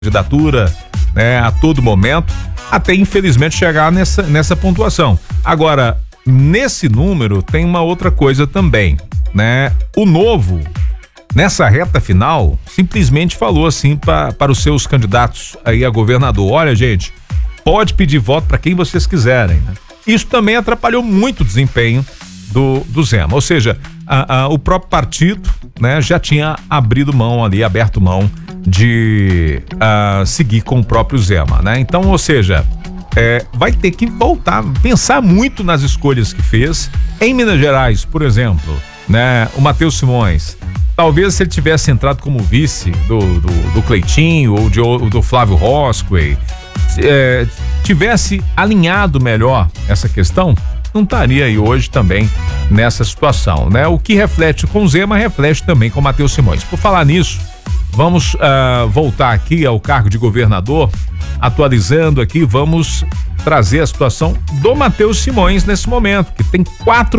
candidatura, né, a todo momento, até infelizmente chegar nessa pontuação. Agora, nesse número tem uma outra coisa também, né? O Novo, nessa reta final, simplesmente falou assim para os seus candidatos aí a governador: olha, gente, pode pedir voto para quem vocês quiserem, né? Isso também atrapalhou muito o desempenho do Zema, ou seja, o próprio partido, né, já tinha aberto mão de seguir com o próprio Zema, né? Então, ou seja, vai ter que voltar, pensar muito nas escolhas que fez. Em Minas Gerais, por exemplo, né, o Matheus Simões, talvez se ele tivesse entrado como vice do Cleitinho ou do Flávio Roscoe, tivesse alinhado melhor essa questão, não estaria aí hoje também nessa situação, né? O que reflete com o Zema, reflete também com o Matheus Simões. Por falar nisso, vamos voltar aqui ao cargo de governador, atualizando aqui, vamos trazer a situação do Matheus Simões nesse momento, que tem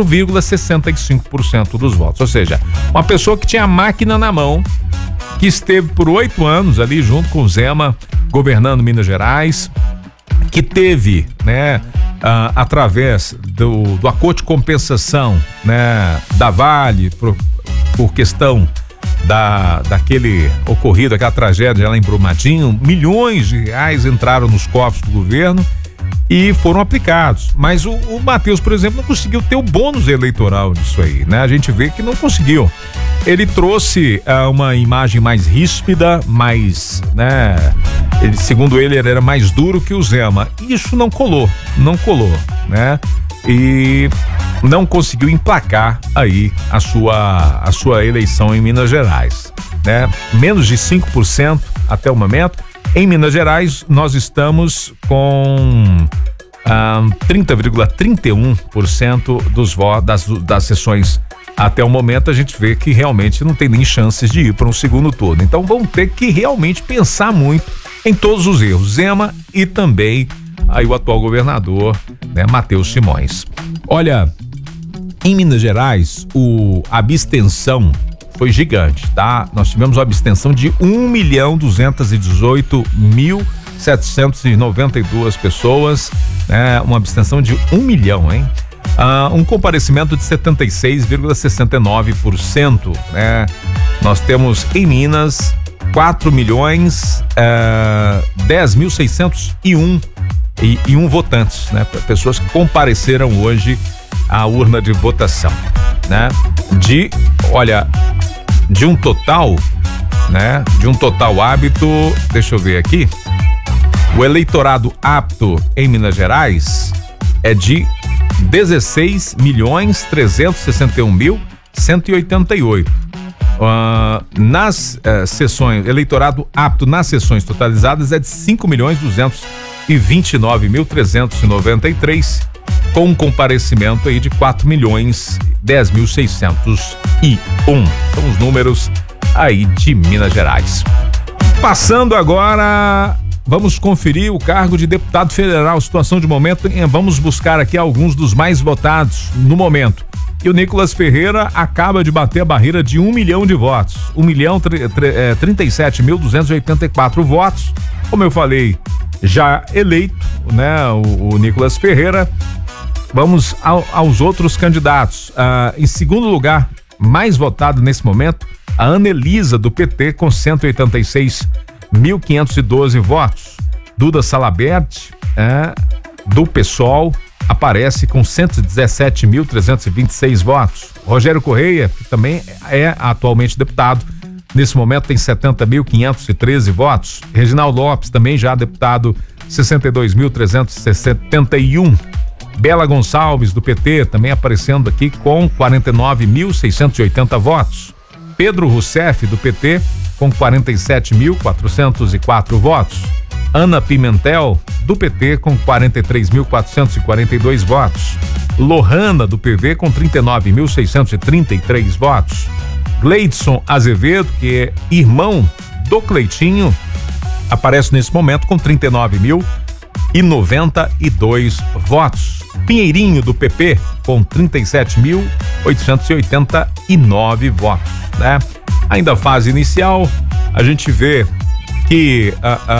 4,65% dos votos, ou seja, uma pessoa que tinha a máquina na mão, que esteve por 8 anos ali junto com o Zema, governando Minas Gerais, que teve, né, através do acordo de compensação, né, da Vale, por questão daquele ocorrido, aquela tragédia lá em Brumadinho, milhões de reais entraram nos cofres do governo e foram aplicados. Mas o Matheus, por exemplo, não conseguiu ter o bônus eleitoral disso aí, né? A gente vê que não conseguiu. Ele trouxe uma imagem mais ríspida, mais, né? Segundo ele era mais duro que o Zema. Isso não colou, né? E não conseguiu emplacar aí a sua eleição em Minas Gerais, né? Menos de 5% até o momento. Em Minas Gerais, nós estamos com 30,31% dos votos das sessões. Até o momento a gente vê que realmente não tem nem chances de ir para um segundo turno. Então vamos ter que realmente pensar muito em todos os erros. Zema e também aí o atual governador, né, Matheus Simões. Olha, em Minas Gerais, a abstenção foi gigante, tá? Nós tivemos uma abstenção de 1.218.792 pessoas, né? Uma abstenção de 1 milhão, hein? Um comparecimento de 76,69%, né? Nós temos em Minas 4.010.601 votantes, né? Pessoas que compareceram hoje à urna de votação, né? De um total, né? De um total hábito, deixa eu ver aqui, o eleitorado apto em Minas Gerais é de 16.361.188. Nas sessões, eleitorado apto nas sessões totalizadas é de 5.229.393, com um comparecimento aí de 4.010.601. São os números aí de Minas Gerais. Passando agora, vamos conferir o cargo de deputado federal, situação de momento. Vamos buscar aqui alguns dos mais votados no momento. E o Nicolas Ferreira acaba de bater a barreira de 1 milhão de votos. 1.037.284 votos. Como eu falei, já eleito, né? O Nicolas Ferreira. Vamos aos outros candidatos. Em segundo lugar, mais votado nesse momento, a Anelisa do PT com 186.512 votos. Duda Salabert, do PSOL, aparece com 117.326 votos. Rogério Correia, que também é atualmente deputado, nesse momento tem 70.513 votos. Reginaldo Lopes, também já deputado, 62.371. Bela Gonçalves, do PT, também aparecendo aqui com 49.680 votos. Pedro Rousseff, do PT, com 47.404 votos. Ana Pimentel, do PT, com 43.442 votos. Lohana, do PV, com 39.633 votos. Gleidson Azevedo, que é irmão do Cleitinho, aparece nesse momento com 39.092 votos. Pinheirinho, do PP, com 37.889 votos, né? Ainda fase inicial, a gente vê que